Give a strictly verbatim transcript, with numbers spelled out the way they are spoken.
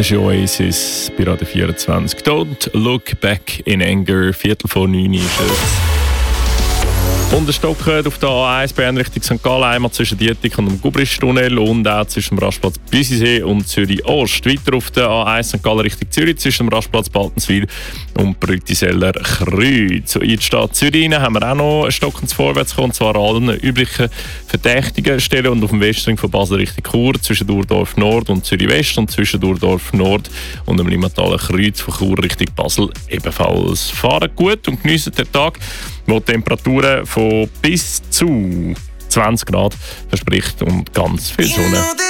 Das ist Oasis bei Radio vierundzwanzig. Don't look back in anger. Viertel vor neun ist es. Unterstocken auf der A eins Bern Richtung Sankt Gallen, einmal zwischen Dietik und dem Gubrischtunnel und auch zwischen dem Rastplatz Büsisee und Zürich Ost. Weiter auf der A eins Sankt Gallen Richtung Zürich zwischen dem Rastplatz Baltenswil und Brütiseller Kreuz. In die Stadt Zürich haben wir auch noch ein stockendes Vorwärtskommen, und zwar an allen üblichen verdächtigen Stellen und auf dem Westring von Basel Richtung Chur zwischen Durdorf Nord und Zürich West und zwischen Durdorf Nord und dem Limmataler Kreuz von Chur Richtung Basel ebenfalls. Fahren gut und geniessen den Tag, wo die Temperaturen von bis zu zwanzig Grad verspricht und ganz viel Sonne.